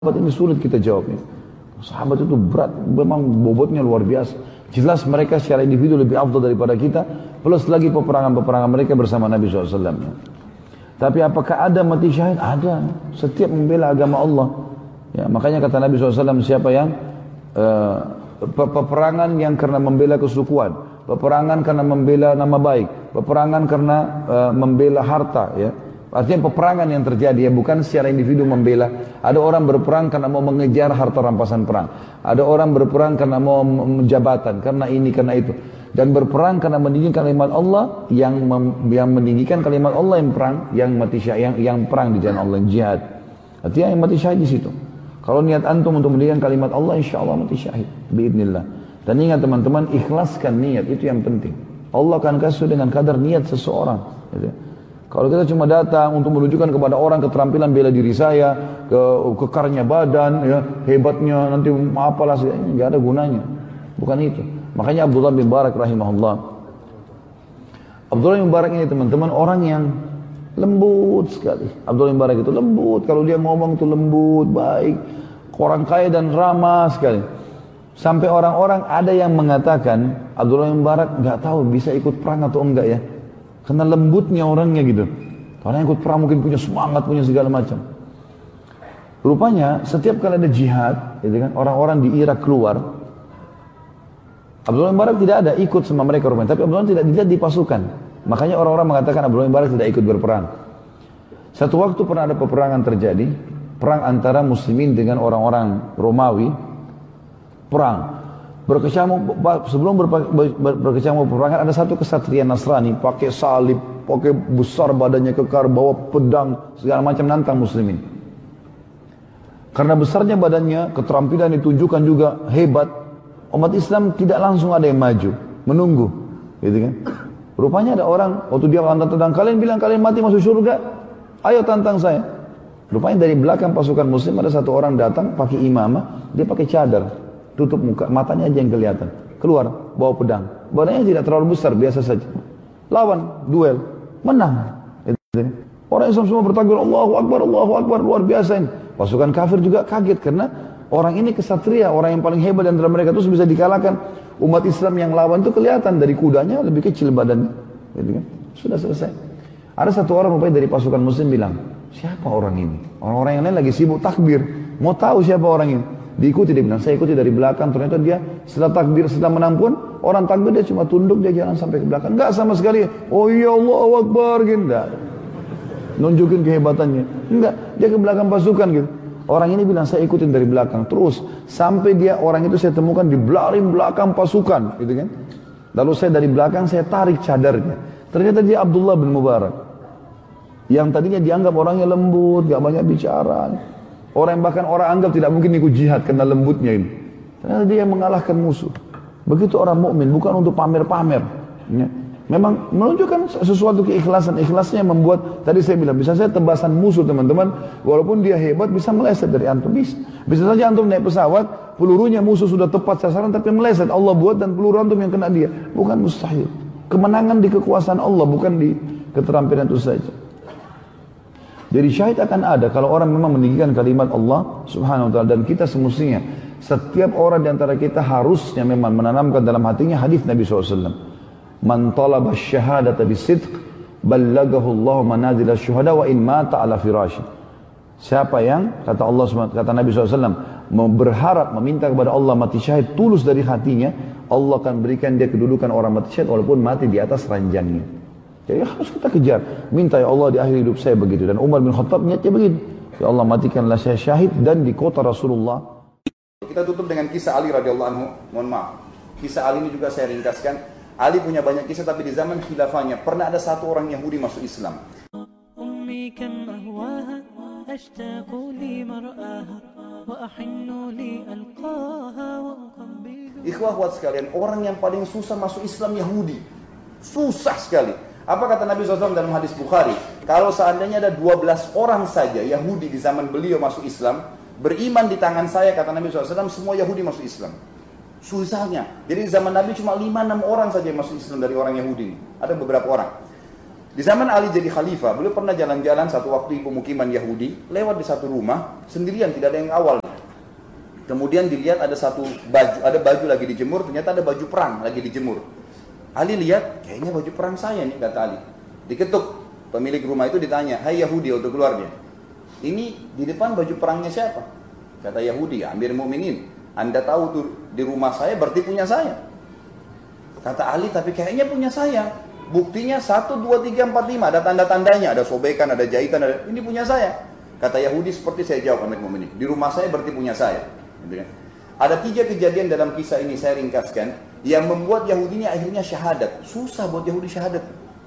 ini sulit kita jawabnya. Sahabat itu berat, memang bobotnya luar biasa. Jelas mereka secara individu lebih afdal daripada kita, plus lagi peperangan-peperangan mereka bersama Nabi SAW. Tapi apakah ada mati syahid? Ada. Setiap membela agama Allah. Ya, makanya kata Nabi SAW, siapa yang peperangan yang karena membela kesukuan, peperangan karena membela nama baik, peperangan karena membela harta, ya. Artinya peperangan yang terjadi, ya, bukan secara individu membela. Ada orang berperang karena mau mengejar harta rampasan perang. Ada orang berperang karena mau jabatan, karena ini, karena itu. Dan berperang karena meninggikan kalimat Allah, yang meninggikan kalimat Allah yang perang, yang mati syahid, yang perang di jalan Allah, yang jihad. Artinya yang mati syahid di situ. Kalau niat antum untuk meninggikan kalimat Allah, insya Allah mati syahid, biidznillah. Dan ingat teman-teman, ikhlaskan niat, itu yang penting. Allah akan kasih dengan kadar niat seseorang, gitu. Kalau kita cuma datang untuk menunjukkan kepada orang keterampilan bela diri saya, kekarnya badan, ya, hebatnya, nanti apalah, nggak ada gunanya. Bukan itu. Makanya Abdullah bin Mubarak rahimahullah. Abdullah bin Mubarak ini teman-teman orang yang lembut sekali. Abdullah bin Mubarak itu lembut. Kalau dia ngomong itu lembut, baik. Orang kaya dan ramah sekali. Sampai orang-orang ada yang mengatakan Abdullah bin Mubarak nggak tahu bisa ikut perang atau enggak ya. Karena lembutnya orangnya gitu. Karena yang ikut perang mungkin punya semangat, punya segala macam. Rupanya setiap kali ada jihad, gitu kan, orang-orang di Irak keluar. Abdullah bin Mubarak tidak ada ikut sama mereka rupanya, tapi Abdullah tidak dilihat di pasukan. Makanya orang-orang mengatakan Abdullah bin Mubarak tidak ikut berperang. Satu waktu pernah ada peperangan terjadi, perang antara muslimin dengan orang-orang Romawi. Perang. Sebelum berkecamuk peperangan, ada satu kesatria Nasrani pakai salib, pakai besar badannya kekar, bawa pedang, segala macam nantang muslimin. Karena besarnya badannya, keterampilan ditunjukkan juga hebat, umat Islam tidak langsung ada yang maju, menunggu, gitu kan? Rupanya ada orang waktu dia tantang, kalian bilang kalian mati masuk surga, ayo tantang saya. Rupanya dari belakang pasukan muslim ada satu orang datang pakai imamah, dia pakai cadar, tutup muka, matanya aja yang kelihatan. Keluar, bawa pedang. Badannya tidak terlalu besar, biasa saja. Lawan, duel, menang. Orang Islam semua bertakbir, Allahu Akbar, luar biasa ini. Pasukan kafir juga kaget karena orang ini kesatria, orang yang paling hebat di antara mereka terus bisa dikalahkan. Umat Islam yang lawan itu kelihatan dari kudanya lebih kecil badannya. Gitu kan? Sudah selesai. Ada satu orang rupanya dari pasukan muslim bilang, siapa orang ini? Orang-orang yang lain lagi sibuk takbir, mau tahu siapa orang ini. Diikuti, dia bilang, saya ikuti dari belakang. Ternyata dia setelah takbir, setelah menang pun, orang takbir dia cuma tunduk, dia jalan sampai ke belakang. Enggak sama sekali, oh iya Allahu Akbar, gitu. Enggak. Nunjukin kehebatannya. Enggak, dia ke belakang pasukan gitu. Orang ini bilang, saya ikutin dari belakang. Terus, sampai dia, orang itu saya temukan di belakang pasukan, gitu kan. Lalu saya dari belakang, saya tarik cadarnya. Ternyata dia Abdullah bin Mubarak. Yang tadinya dianggap orangnya lembut, gak banyak bicara. Orang yang bahkan orang anggap tidak mungkin ikut jihad karena lembutnya ini. Ternyata dia mengalahkan musuh. Begitu orang mukmin, bukan untuk pamer-pamer. Ya. Memang menunjukkan sesuatu keikhlasan. Ikhlasnya membuat, tadi saya bilang, bisa saya tebasan musuh teman-teman. Walaupun dia hebat, bisa meleset dari antum. Bisa saja antum naik pesawat, pelurunya musuh sudah tepat sasaran, tapi meleset. Allah buat dan peluru antum yang kena dia. Bukan mustahil. Kemenangan di kekuasaan Allah, bukan di keterampilan itu saja. Jadi syahid akan ada kalau orang memang meninggikan kalimat Allah subhanahu wa ta'ala. Dan kita semestinya, setiap orang di antara kita harusnya memang menanamkan dalam hatinya hadis Nabi SAW. Man talaba syahadata bisidq, ballagahu Allah manazila syuhada wa in mata ala firashi. Siapa yang, kata Allah, kata Nabi SAW, berharap, meminta kepada Allah mati syahid, tulus dari hatinya, Allah akan berikan dia kedudukan orang mati syahid walaupun mati di atas ranjangnya. Jadi harus kita kejar. Minta ya Allah di akhir hidup saya begitu. Dan Umar bin Khattab niatnya begitu. Ya Allah matikanlah saya syahid dan di kota Rasulullah. Kita tutup dengan kisah Ali radhiyallahu anhu. Mohon maaf. Kisah Ali ini juga saya ringkaskan. Ali punya banyak kisah tapi di zaman khilafahnya pernah ada satu orang Yahudi masuk Islam. Ikhwah buat sekalian, orang yang paling susah masuk Islam Yahudi. Susah sekali. Apa kata Nabi SAW dalam hadis Bukhari? Kalau seandainya ada 12 orang saja Yahudi di zaman beliau masuk Islam, beriman di tangan saya, kata Nabi SAW, semua Yahudi masuk Islam. Susahnya. Jadi di zaman Nabi cuma 5-6 orang saja yang masuk Islam dari orang Yahudi. Ada beberapa orang. Di zaman Ali jadi khalifah, beliau pernah jalan-jalan satu waktu di pemukiman Yahudi, lewat di satu rumah, sendirian, tidak ada yang awal. Kemudian dilihat ada baju lagi dijemur, ternyata ada baju perang lagi dijemur. Ali lihat, kayaknya baju perang saya nih, kata Ali. Diketuk, pemilik rumah itu ditanya, hai Yahudi, untuk keluar dia. Ini di depan baju perangnya siapa? Kata Yahudi, Amir Mu'minin. Anda tahu tuh di rumah saya berarti punya saya. Kata Ali, tapi kayaknya punya saya. Buktinya 1, 2, 3, 4, 5. Ada tanda-tandanya, ada sobekan, ada jahitan, ini punya saya. Kata Yahudi, seperti saya jawab Amir Mu'minin. Di rumah saya berarti punya saya. Gitu kan? Ada 3 kejadian dalam kisah ini, saya ringkaskan, yang membuat Yahudi ini akhirnya syahadat. Susah buat Yahudi syahadat.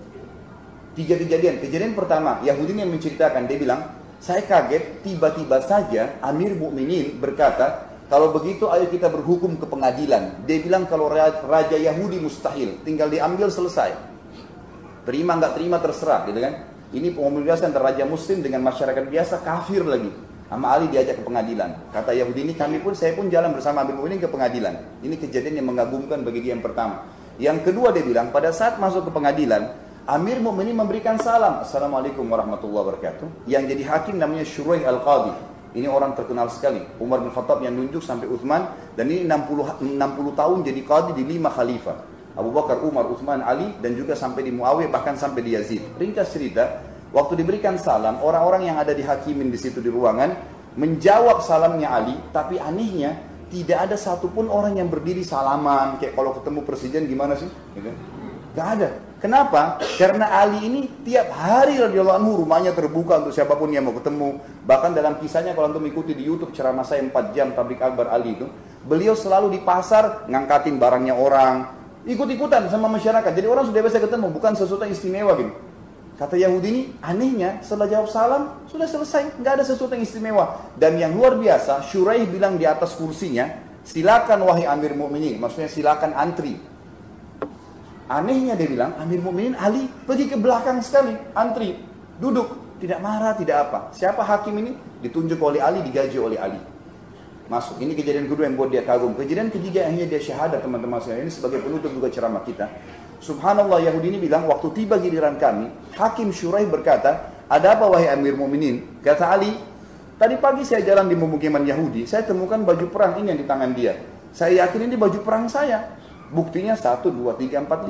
3 kejadian. Kejadian pertama, Yahudi ini yang menceritakan, dia bilang, saya kaget, tiba-tiba saja Amir Mu'minin berkata, kalau begitu ayo kita berhukum ke pengadilan. Dia bilang kalau raja Yahudi mustahil, tinggal diambil selesai. Terima nggak terima terserah, gitu kan? Ini pembebasan antara raja muslim dengan masyarakat biasa, kafir lagi. Sama Ali diajak ke pengadilan. Kata Yahudi ini, saya pun jalan bersama Amir Mu'minin ke pengadilan. Ini kejadian yang mengagumkan bagi dia yang pertama. Yang kedua dia bilang, pada saat masuk ke pengadilan, Amir Mu'minin memberikan salam. Assalamualaikum warahmatullahi wabarakatuh. Yang jadi hakim namanya Shuraih Al-Qadhi. Ini orang terkenal sekali. Umar bin Khattab yang nunjuk sampai Uthman. Dan ini 60 tahun jadi qadhi di 5 khalifah. Abu Bakar, Umar, Uthman, Ali. Dan juga sampai di Muawiyah, bahkan sampai di Yazid. Ringkas cerita, waktu diberikan salam, orang-orang yang ada di hakimin di situ di ruangan menjawab salamnya Ali. Tapi anehnya, tidak ada satupun orang yang berdiri salaman. Kayak kalau ketemu presiden gimana sih? Gitu. Gak ada. Kenapa? Karena Ali ini tiap hari radhiyallahu anhu rumahnya terbuka untuk siapapun yang mau ketemu. Bahkan dalam kisahnya kalau antum ikuti di YouTube ceramah saya 4 jam tablik akbar Ali itu, beliau selalu di pasar ngangkatin barangnya orang, ikut-ikutan sama masyarakat. Jadi orang sudah biasa ketemu, bukan sesuatu yang istimewa gitu. Kata Yahudi ini, anehnya setelah jawab salam sudah selesai, nggak ada sesuatu yang istimewa. Dan yang luar biasa, Shuraih bilang di atas kursinya, silakan wahai Amir Mu'minin, maksudnya silakan antri. Anehnya dia bilang, Amir Mu'minin Ali pergi ke belakang sekali, antri, duduk, tidak marah, tidak apa. Siapa hakim ini? Ditunjuk oleh Ali, digaji oleh Ali. Masuk, ini kejadian kedua yang buat dia kagum. Kejadian ketiga akhirnya dia syahadat, teman-teman saya. Ini sebagai penutup juga ceramah kita. Subhanallah, Yahudi ini bilang, waktu tiba giliran kami, Hakim Shuraih berkata, ada apa wahai Amir Mu'minin? Kata Ali, tadi pagi saya jalan di pemukiman Yahudi, saya temukan baju perang ini yang di tangan dia. Saya yakin ini baju perang saya. Buktinya 1, 2, 3, 4,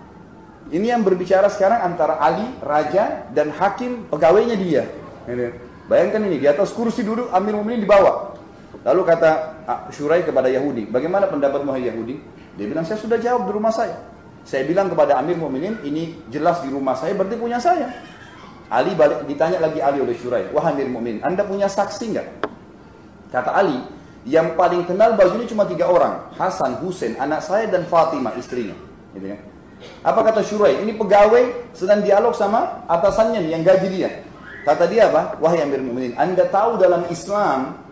5. Ini yang berbicara sekarang antara Ali, raja, dan hakim pegawainya dia. Bayangkan ini, di atas kursi duduk, Amir Mu'minin di bawah. Lalu kata Shuraih kepada Yahudi, bagaimana pendapatmu hai Yahudi? Dia bilang, saya sudah jawab di rumah saya. Saya bilang kepada Amir Mu'minin, ini jelas di rumah saya, berarti punya saya. Ali balik, ditanya lagi Ali oleh Shuraih, wah Amir Mu'minin, Anda punya saksi enggak? Kata Ali, yang paling kenal baju ini cuma 3 orang, Hasan, Husain, anak saya dan Fatimah istrinya. Gitu kan? Apa kata Shuraih? Ini pegawai sedang dialog sama atasannya nih, yang gaji dia. Kata dia apa? Wahai Amir Mu'minin, Anda tahu dalam Islam,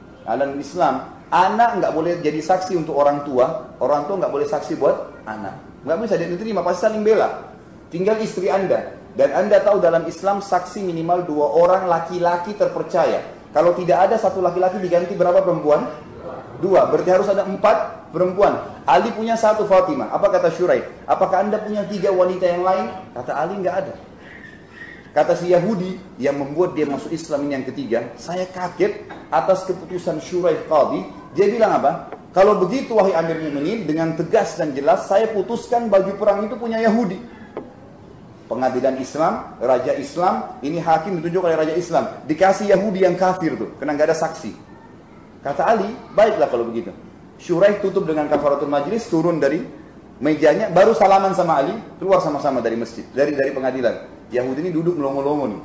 anak nggak boleh jadi saksi untuk orang tua nggak boleh saksi buat anak. Nggak bisa diterima, pasti saling bela. Tinggal istri Anda. Dan Anda tahu dalam Islam saksi minimal 2 orang laki-laki terpercaya. Kalau tidak ada 1 laki-laki diganti berapa perempuan? 2, berarti harus ada 4 perempuan. Ali punya 1 Fatimah. Apa kata Shuraih? Apakah Anda punya 3 wanita yang lain? Kata Ali, nggak ada. Kata si Yahudi yang membuat dia masuk Islam ini yang ketiga, saya kaget atas keputusan Shuraih Qadhi. Dia bilang apa? Kalau begitu wahai Amir Mu'minin, dengan tegas dan jelas saya putuskan baju perang itu punya Yahudi. Pengadilan Islam, Raja Islam, ini hakim ditunjuk oleh Raja Islam. Dikasih Yahudi yang kafir tuh, karena nggak ada saksi. Kata Ali, baiklah kalau begitu. Shuraih tutup dengan kafaratul majlis, turun dari mejanya, baru salaman sama Ali, keluar sama-sama dari masjid, dari pengadilan. Yahudi ini duduk melongo-longo nih.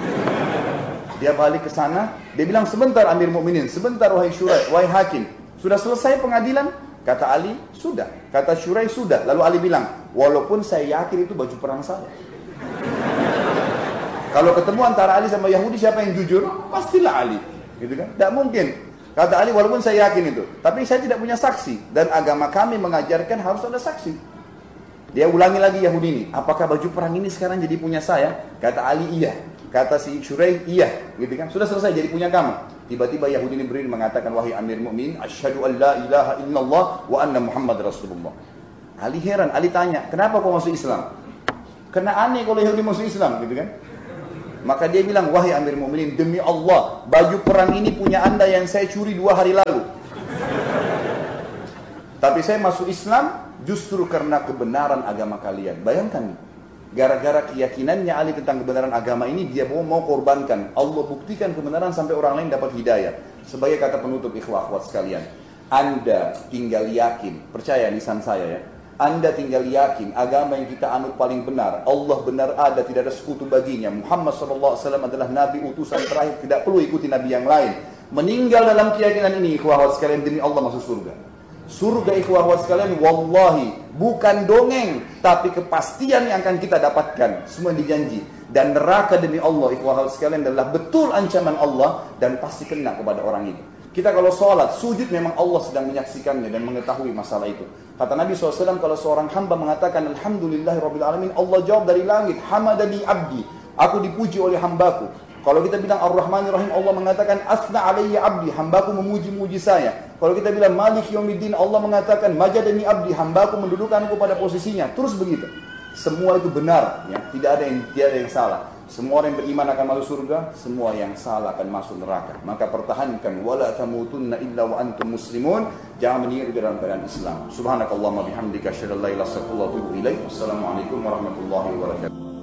Dia balik ke sana, dia bilang, sebentar Amir Mu'minin, sebentar wahai Shuraih, wahai hakim, sudah selesai pengadilan? Kata Ali, sudah. Kata Shuraih, sudah. Lalu Ali bilang, walaupun saya yakin itu baju perang saya. Kalau ketemu antara Ali sama Yahudi, siapa yang jujur? Pastilah Ali. Gitu kan? Tidak mungkin. Kata Ali, walaupun saya yakin itu, tapi saya tidak punya saksi. Dan agama kami mengajarkan harus ada saksi. Dia ulangi lagi Yahudi ini, apakah baju perang ini sekarang jadi punya saya? Kata Ali, iya. Kata si Shuraih, iya. Gitu kan? Sudah selesai jadi punya kamu. Tiba-tiba Yahudi ini berdiri mengatakan, wahai Amir Mu'minin, asyhadu an la ilaha illallah wa anna Muhammad Rasulullah. Ali heran, Ali tanya, kenapa kau masuk Islam? Karena aneh kalau Yahudi masuk Islam gitu kan. Maka dia bilang, wahai Amir Mu'minin, demi Allah, baju perang ini punya anda yang saya curi 2 hari lalu. Tapi saya masuk Islam justru karena kebenaran agama kalian. Bayangkan nih, gara-gara keyakinannya Ali tentang kebenaran agama ini, dia mau korbankan. Allah buktikan kebenaran sampai orang lain dapat hidayah. Sebagai kata penutup ikhwah akhwat sekalian, anda tinggal yakin, percaya lisan saya ya, anda tinggal yakin agama yang kita anut paling benar, Allah benar ada, tidak ada sekutu baginya, Muhammad SAW adalah Nabi utusan terakhir, tidak perlu ikuti Nabi yang lain. Meninggal dalam keyakinan ini, ikhwah akhwat sekalian, demi Allah masuk surga. Surga ikhwah akhwat sekalian, wallahi bukan dongeng, tapi kepastian yang akan kita dapatkan, semua dijanji. Dan neraka demi Allah ikhwah akhwat sekalian adalah betul ancaman Allah dan pasti kena kepada orang itu. Kita kalau sholat, sujud memang Allah sedang menyaksikannya dan mengetahui masalah itu. Kata Nabi SAW, kalau seorang hamba mengatakan Alhamdulillahirrabbilalamin, Allah jawab dari langit, Hamadani abdi, aku dipuji oleh hambaku. Kalau kita bilang Ar-Rahmanir-Rahim, Allah mengatakan Asna alayya abdi, hambaku memuji-muji saya. Kalau kita bilang Malik Yawmiddin, Allah mengatakan Majadani abdi, hambaku mendudukanku pada posisinya. Terus begitu. Semua itu benar, ya. Tidak ada yang salah. Semua orang yang beriman akan masuk surga, semua yang salah akan masuk neraka. Maka pertahankan wala tamutunna illa wa antum muslimun. Jangan meninggal dalam keadaan Islam. Subhanakallahumma bihamdika asyhadu an la ilaha illa anta astaghfiruka wa atubu ilaik. Wassalamualaikum warahmatullahi wabarakatuh.